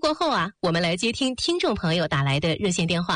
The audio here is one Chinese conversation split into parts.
过后啊，我们来接听听众朋友打来的热线电话。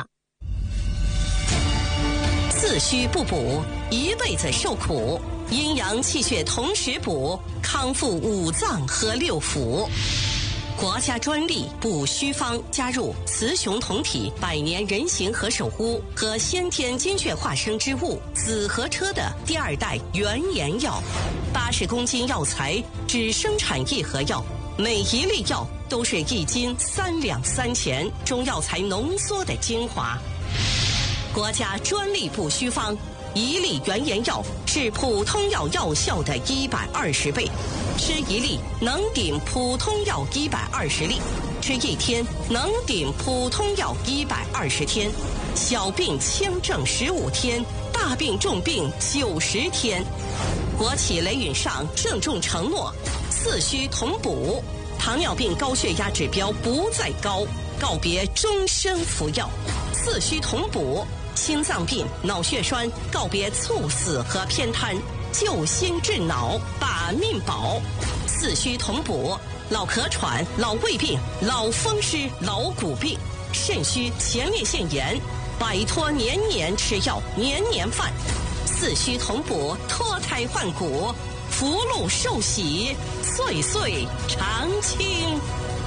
四虚不补，一辈子受苦；阴阳气血同时补，康复五脏和六腑。国家专利补虚方加入雌雄同体百年人形和守屋和先天精血化生之物紫河车的第2代原研药，80公斤药材只生产1盒药，每一粒药都是1斤3两3钱中药材浓缩的精华。国家专利补虚方，1粒原研药是普通药药效的120倍，吃1粒能顶普通药120粒，吃1天能顶普通药120天，小病轻症15天，大病重病90天。国企雷允上郑重承诺，四虚同补，糖尿病高血压指标不再高，告别终身服药，四虚同补。心脏病、脑血栓告别猝死和偏瘫，救心治脑，把命保。四虚同补，老咳喘、老胃病、老风湿、老骨病、肾虚、前列腺炎，摆脱年年吃药、年年犯。四虚同补，脱胎换骨，福禄寿喜，岁岁常青。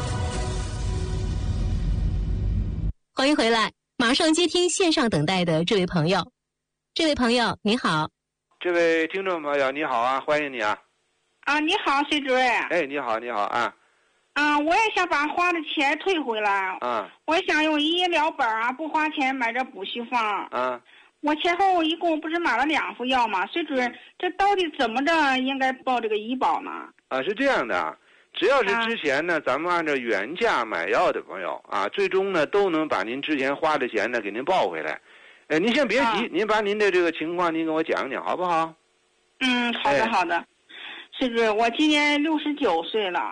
欢迎回来。马上接听线上等待的这位朋友。这位朋友你好。 这位听众朋友你好啊，欢迎你啊。 你好，崔主任。 哎，你好啊。 我也想把花的钱退回来。我想用医疗本不花钱买这补虚方。我前后一共不是买了2副药吗？崔主任，这到底怎么着应该报这个医保呢？ 是这样的啊。只要是之前呢，咱们按照原价买药的朋友啊，最终呢都能把您之前花的钱呢给您报回来。您先别急，您把您的这个情况您跟我讲讲好不好？ 好的。是不是我今年69岁了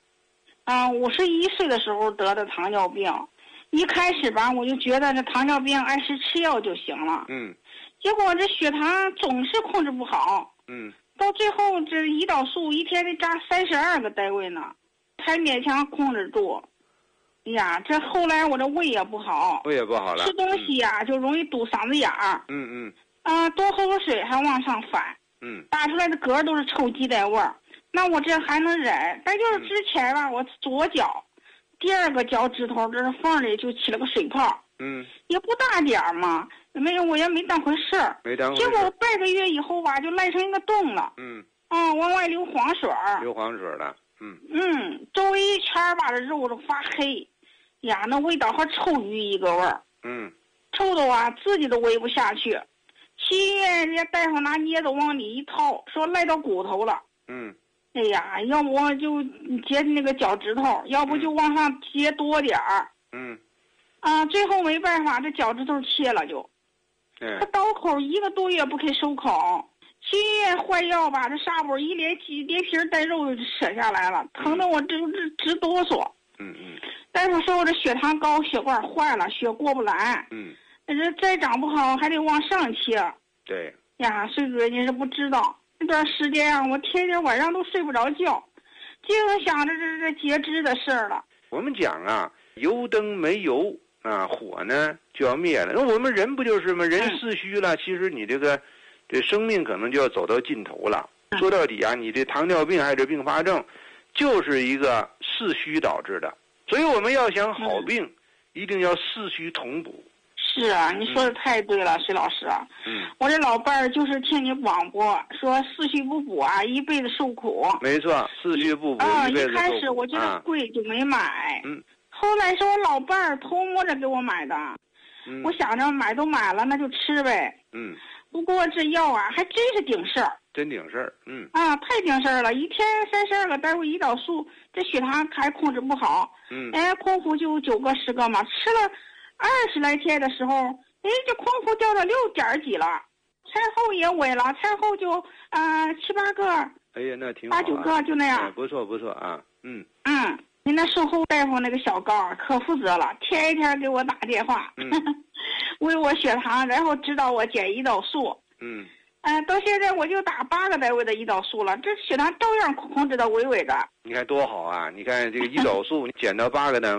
？51岁的时候得的糖尿病，一开始吧我就觉得这糖尿病按时吃药就行了。结果这血糖总是控制不好。到最后这胰岛素一天得扎32个单位呢，才勉强控制住。这后来我这胃也不好了，吃东西就容易堵嗓子眼儿。多喝口水还往上反。打出来的嗝都是臭鸡蛋味儿。那我这还能忍，但就是之前吧，我左脚第2个脚趾头这缝里就起了个水泡。也不大点儿嘛。我也没当回事儿，结果半个月以后吧，就烂成一个洞了。往外流黄水了。 周围一圈吧，这肉都发黑，那味道和臭鱼一个味儿。臭的自己都喂不下去。去医院，人家大夫拿镊子往里一掏，说赖到骨头了。要不我就截那个脚趾头，要不就往上截多点儿。最后没办法，这脚趾头切了就。他刀口1个多月不肯收口，去医院换药吧，这纱布一连皮带肉就扯下来了，疼得我直哆嗦。大夫说我这血糖高，血管坏了，血过不来。这再长不好还得往上切。 对崔主任，您是不知道，那段时间我天天晚上都睡不着觉，净想着这截肢的事儿了。 我们讲油灯没油火呢就要灭了。那我们人不就是吗？人四虚了，其实你这生命可能就要走到尽头了。说到底你这糖尿病还是并发症，就是一个四虚导致的。所以我们要想好病，一定要四虚同补。 是啊，你说的太对了，崔老师。我这老伴儿就是听你广播说四虚不补一辈子受苦。 没错，四虚不补一辈子受苦。 一开始我觉得贵就没买。后来是我老伴儿偷摸着给我买的。我想着买都买了，那就吃呗。不过这药还真是顶事儿。 真顶事儿。 太顶事儿了，一天32个单位胰岛素，这血糖还控制不好。空腹就9个10个嘛，吃了20来天的时候，这空腹掉到6点几了，餐后也稳了，餐后就7、8个。 哎呀，那挺好。8、 9个就那样。 不错啊。 您那售后大夫那个小高可负责了，天天给我打电话，喂我血糖，然后指导我减胰岛素。到现在我就打8个单位的胰岛素了，这血糖照样控制的稳稳的。 你看多好啊！你看这个胰岛素你减到8个单位。